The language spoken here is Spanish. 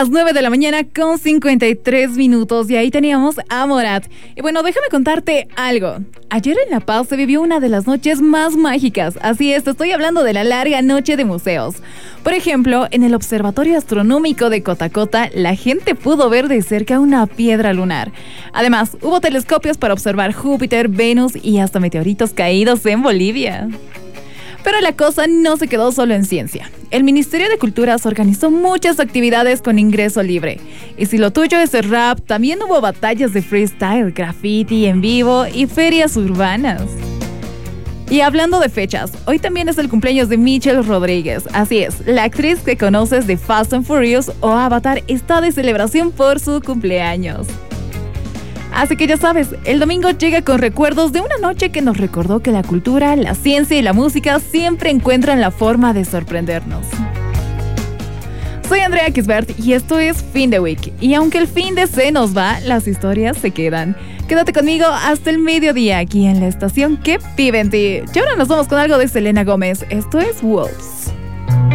las 9 de la mañana con 53 minutos y ahí teníamos a Morat. Y bueno, déjame contarte algo. Ayer en La Paz se vivió una de las noches más mágicas. Así es, te estoy hablando de la larga noche de museos. Por ejemplo, en el Observatorio Astronómico de Cotacota, la gente pudo ver de cerca una piedra lunar. Además, hubo telescopios para observar Júpiter, Venus y hasta meteoritos caídos en Bolivia. Pero la cosa no se quedó solo en ciencia. El Ministerio de Culturas organizó muchas actividades con ingreso libre. Y si lo tuyo es el rap, también hubo batallas de freestyle, graffiti en vivo y ferias urbanas. Y hablando de fechas, hoy también es el cumpleaños de Michelle Rodríguez. Así es, la actriz que conoces de Fast and Furious o Avatar está de celebración por su cumpleaños. Así que ya sabes, el domingo llega con recuerdos de una noche que nos recordó que la cultura, la ciencia y la música siempre encuentran la forma de sorprendernos. Soy Andrea Kisbert y esto es Fin de Week. Y aunque el fin de se nos va, las historias se quedan. Quédate conmigo hasta el mediodía aquí en la estación que vive en ti. Y ahora nos vamos con algo de Selena Gómez. Esto es Wolves.